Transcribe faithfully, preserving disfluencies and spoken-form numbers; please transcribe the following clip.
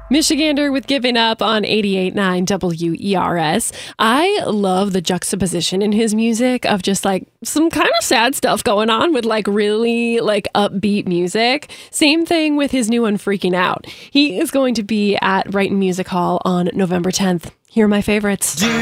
Michigander with Giving Up on eighty-eight point nine W E R S. I love the juxtaposition in his music of just like some kind of sad stuff going on with like really like upbeat music. Same thing with his new one, Freaking Out. He is going to be at Brighton Music Hall on November tenth. Here are my favorites.